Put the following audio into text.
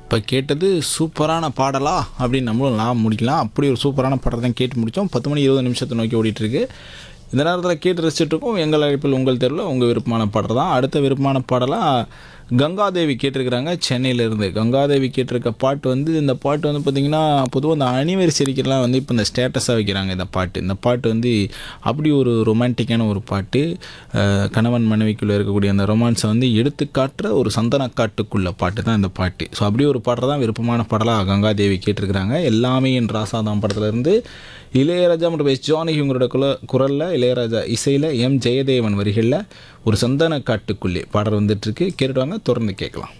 இப்போ கேட்டது சூப்பரான பாடலா அப்படின்னு நம்மளும் முடிக்கலாம். அப்படி ஒரு சூப்பரான பாடல் தான் கேட்டு முடித்தோம். 10:20 நோக்கி ஓடிட்டுருக்கு. இந்த நேரத்தில் கேட்டு ரசிச்சுட்ருக்கோம். எங்கள் அழைப்பில் உங்கள் தெருவில் உங்கள் விருப்பமான பாடல் தான். அடுத்த விருப்பமான பாடலாக கங்காதேவி கேட்டிருக்கிறாங்க சென்னையிலேருந்து. கங்காதேவி கேட்டிருக்க பாட்டு வந்து இந்த பாட்டு வந்து பார்த்திங்கன்னா பொதுவாக இந்த அனிவர்சரிக்கெல்லாம் வந்து இப்போ இந்த ஸ்டேட்டஸாக வைக்கிறாங்க. இந்த பாட்டு வந்து அப்படி ஒரு ரொமான்டிக்கான ஒரு பாட்டு. கணவன் மனைவிக்குள்ளே இருக்கக்கூடிய அந்த ரொமான்ஸை வந்து எடுத்து காட்டுற ஒரு சந்தனக்காட்டுக்குள்ள பாட்டு தான் இந்த பாட்டு. ஸோ அப்படி ஒரு பாட்டை தான் விருப்பமான பாடலாக கங்காதேவி கேட்டிருக்கிறாங்க. எல்லாமே என் ராசாதாம் படத்துலேருந்து இளையராஜா மற்றும் எஸ் ஜானகி இவங்களோட குரலில், இளையராஜா இசையில், எம் ஜெயதேவன் வரிகளில் ஒரு சந்தன காட்டுக்குள்ளே பாடல் வந்துட்டுருக்கு. கேட்டுட்டு வாங்க, தொடர்ந்து கேட்கலாம்.